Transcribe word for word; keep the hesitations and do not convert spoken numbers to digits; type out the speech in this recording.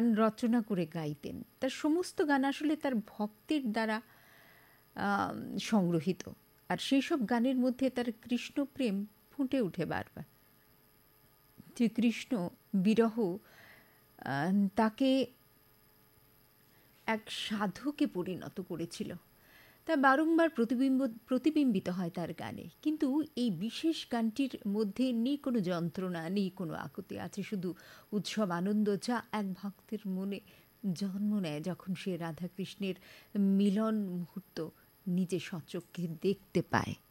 গান রচনা করে গাইতেন। তার সমস্ত গান আসলে তার ভক্তের দ্বারা সংগৃহীত, আর সেই সব গানের মধ্যে তার কৃষ্ণপ্রেম ফুটে ওঠে বারবার। যে কৃষ্ণ বিরহ তাকে এক সাধুকে পরিণত করেছিল, তা বারংবার প্রতিবিম্ব প্রতিবিম্বিত হয় তার গানে। কিন্তু এই বিশেষ গানটির মধ্যে নেই কোনো যন্ত্রণা, নেই কোনো আকুতি, আছে শুধু উৎসব আনন্দ, যা এক ভক্তের মনে জন্ম নেয় যখন সে রাধাকৃষ্ণের মিলন মুহূর্ত নিজে স্বচক্ষে দেখতে পায়।